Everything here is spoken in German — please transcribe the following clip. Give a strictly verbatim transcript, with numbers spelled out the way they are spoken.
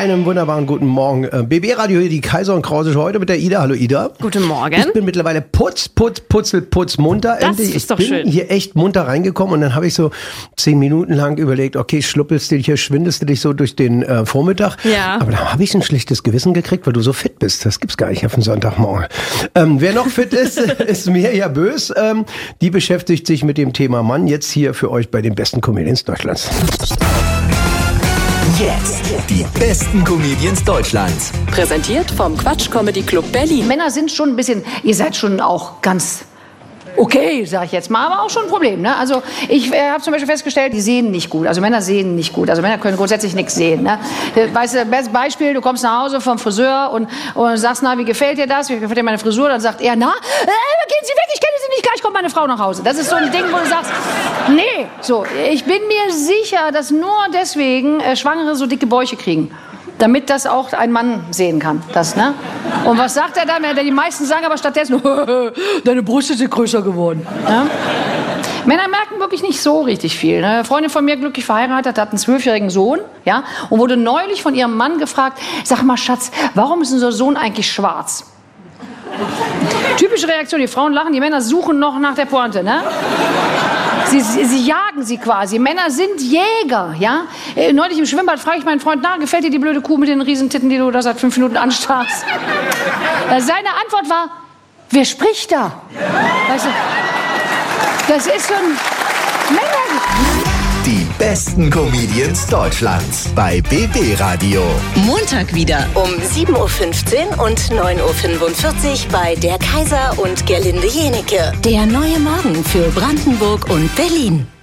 Einen wunderbaren guten Morgen. B B-Radio hier, die Kaiser und Krause heute mit der Ida. Hallo Ida. Guten Morgen. Ich bin mittlerweile putz, putz, putzel, putz, munter. Das Endlich. ist doch ich bin schön. hier echt munter reingekommen und dann habe ich so zehn Minuten lang überlegt, okay, schluppelst du dich hier, schwindest du dich so durch den äh, Vormittag. Ja. Aber da habe ich ein schlechtes Gewissen gekriegt, weil du so fit bist. Das gibt's gar nicht auf den Sonntagmorgen. Ähm, wer noch fit ist, ist Mirja Bös. Ähm, die beschäftigt sich mit dem Thema Mann. Jetzt hier für euch bei den besten Comedians Deutschlands. Jetzt die besten Comedians Deutschlands. Präsentiert vom Quatsch Comedy Club Berlin. Männer sind schon ein bisschen, ihr seid schon auch ganz okay, sag ich jetzt mal, aber auch schon ein Problem. Ne? Also ich äh, habe zum Beispiel festgestellt, die sehen nicht gut. Also Männer sehen nicht gut. Also Männer können grundsätzlich nichts sehen. Ne? Weißt du, bestes Beispiel, du kommst nach Hause vom Friseur und, und sagst, na, wie gefällt dir das? Wie gefällt dir meine Frisur? Dann sagt er, na, äh, gehen Sie weg, ich kenne Sie nicht, gleich kommt meine Frau nach Hause. Das ist so ein Ding, wo du sagst, nee, so, ich bin mir sicher, dass nur deswegen äh, Schwangere so dicke Bäuche kriegen. Damit das auch ein Mann sehen kann. Das, ne? Und was sagt er dann? Die meisten sagen aber stattdessen, deine Brüste sind größer geworden. Ja? Männer merken wirklich nicht so richtig viel. Ne? Eine Freundin von mir, glücklich verheiratet, hat einen zwölfjährigen Sohn, ja, und wurde neulich von ihrem Mann gefragt, sag mal Schatz, warum ist unser Sohn eigentlich schwarz? Typische Reaktion, die Frauen lachen, die Männer suchen noch nach der Pointe, ne? Sie, sie, sie jagen sie quasi. Männer sind Jäger, ja? Äh, neulich im Schwimmbad frage ich meinen Freund, na, gefällt dir die blöde Kuh mit den Riesentitten, die du da seit fünf Minuten anstarrst? Äh, seine Antwort war, wer spricht da? Weißt du, das ist so ein Männer... Die besten Comedians Deutschlands bei B B-Radio. Montag wieder um sieben Uhr fünfzehn und neun Uhr fünfundvierzig bei der Kaiser und Gerlinde Jenecke. Der neue Morgen für Brandenburg und Berlin.